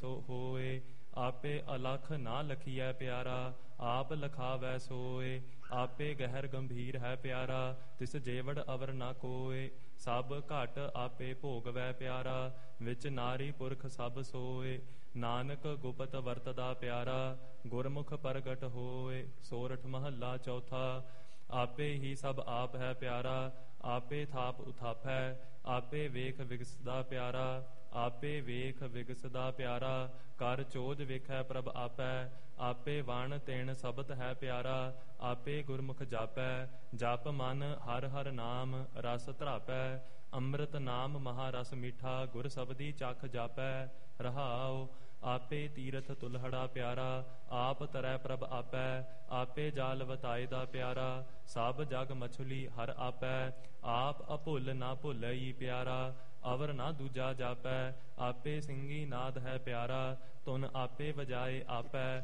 ਸੋ ਹੋਏ। ਆਪੇ ਅਲਖ ਨਾ ਲਖੀਐ ਪਿਆਰਾ, ਆਪ ਲਖਾਵੈ ਸੋਏ। ਆਪੇ ਗਹਿਰ ਗੰਭੀਰ ਹੈ ਪਿਆਰਾ, ਤਿਸ ਜੇਵੜ ਅਵਰ ਨਾ ਕੋਏ। ਸਭ ਘਟ ਆਪੇ ਭੋਗਵੈ ਪਿਆਰਾ, ਵਿੱਚ ਨਾਰੀ ਪੁਰਖ ਸਭ ਸੋਏ। ਨਾਨਕ ਗੁਪਤ ਵਰਤਦਾ ਪਿਆਰਾ, ਗੁਰਮੁਖ ਪ੍ਰਗਟ ਹੋਏ। ਸੋਰਠ ਮਹੱਲਾ ਚੌਥਾ। ਆਪੇ ਹੀ ਸਭ ਆਪ ਹੈ ਪਿਆਰਾ, ਆਪੇ ਥਾਪ ਉਥਾਪੈ। ਆਪੇ ਵੇਖ ਵਿਗਸਦਾ ਪਿਆਰਾ, ਆਪੇ ਵੇਖ ਵਿਗਸਦਾ ਪਿਆਰਾ। ਕਰ ਚੋਜ ਵੇਖੈ ਪ੍ਰਭ ਆਪੈ, ਆਪੇ ਵਣ ਤੈਣ ਸ਼ਬਦ ਹੈ ਪਿਆਰਾ। ਆਪੇ ਗੁਰਮੁਖ ਜਾਪੈ, ਜਪ ਮਨ ਹਰ ਹਰ ਨਾਮ ਰਸ ਧਰਾਪੈ। ਅੰਮ੍ਰਿਤ ਨਾਮ ਮਹਾਰਸ ਮੀਠਾ, ਗੁਰ ਸਬਦੀ ਚਖ ਜਾਪੈ। ਰਹਾਉ ਆਪੇ ਤੀਰਥ ਤੁਲਹੜਾ ਪਿਆਰਾ, ਆਪ ਤਰੈ ਪ੍ਰਭ ਆਪੈ। ਆਪੇ ਜਾਲ ਵਤਾਏ ਦਾ ਪਿਆਰਾ, ਸਭ ਜਗ ਮਛਲੀ ਹਰ ਆਪੈ। ਆਪ ਅਭੁੱਲ ਨਾ ਭੁੱਲਈ ਪਿਆਰਾ, ਅਵਰ ਨਾ ਦੂਜਾ ਜਾਪੈ। ਆਪੇ ਸਿੰਘੀ ਨਾਦ ਹੈ ਪਿਆਰਾ, ਧੁਨ ਆਪੇ ਵਜਾਏ ਆਪੈ।